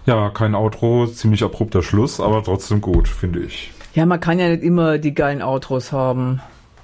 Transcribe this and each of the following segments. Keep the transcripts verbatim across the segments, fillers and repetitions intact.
Ja, kein Outro, ziemlich abrupter Schluss, aber trotzdem gut, finde ich. Ja, man kann ja nicht immer die geilen Outros haben.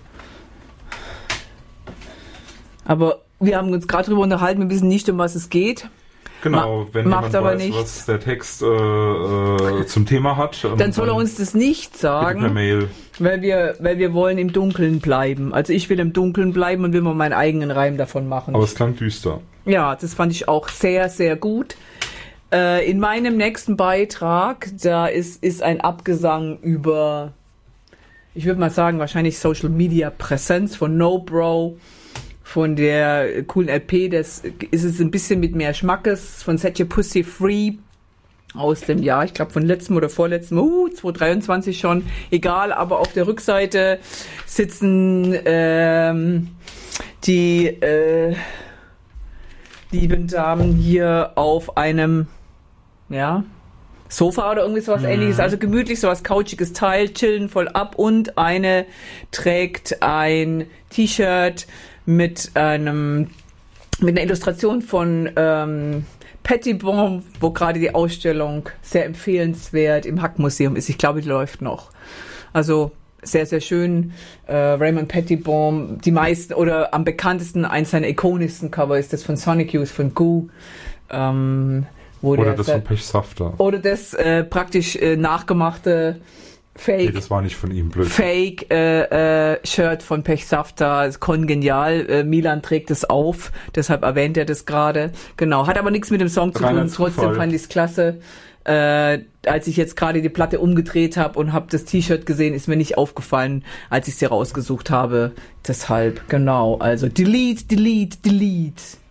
Aber wir haben uns gerade drüber unterhalten, wir wissen nicht, um was es geht. Genau, Ma- wenn macht jemand aber weiß, nichts. was der Text äh, äh, zum Thema hat. Dann, dann soll er uns das nicht bitte sagen, per Mail. weil wir, weil wir wollen im Dunkeln bleiben. Also ich will im Dunkeln bleiben und will mal meinen eigenen Reim davon machen. Aber es klang düster. Ja, das fand ich auch sehr, sehr gut. Äh, in meinem nächsten Beitrag, da ist, ist ein Abgesang über, ich würde mal sagen, wahrscheinlich Social Media Präsenz von No Bro, von der coolen L P. Das ist es ein bisschen mit mehr Schmackes von Set Your Pussy Free aus dem Jahr, ich glaube von letztem oder vorletztem, uh, zwanzig dreiundzwanzig schon, egal, aber auf der Rückseite sitzen ähm, die äh, lieben Damen hier auf einem, ja, Sofa oder irgendwie sowas mhm. ähnliches, also gemütlich, sowas couchiges Teil, chillen voll ab und eine trägt ein T-Shirt mit einem, mit einer Illustration von ähm, Pettibon, wo gerade die Ausstellung sehr empfehlenswert im Hack-Museum ist. Ich glaube, die läuft noch. Also sehr, sehr schön. Äh, Raymond Pettibon, die meisten oder am bekanntesten, eins seiner ikonischsten Cover ist das von Sonic Youth, von Goo. Ähm, wo oder der, das von Pechsafter. Oder das äh, praktisch äh, nachgemachte Fake. Nee, das war nicht von ihm, blöd. Fake äh, äh, Shirt von Pechsafter, kongenial. Äh, Milan trägt es auf, deshalb erwähnt er das gerade. Genau, hat aber nichts mit dem Song zu Reiner tun. Trotzdem Zufall. fand ich es klasse. Äh, als ich jetzt gerade die Platte umgedreht habe und habe das T-Shirt gesehen, ist mir nicht aufgefallen, als ich sie rausgesucht habe. Deshalb, genau. Also delete, delete, delete.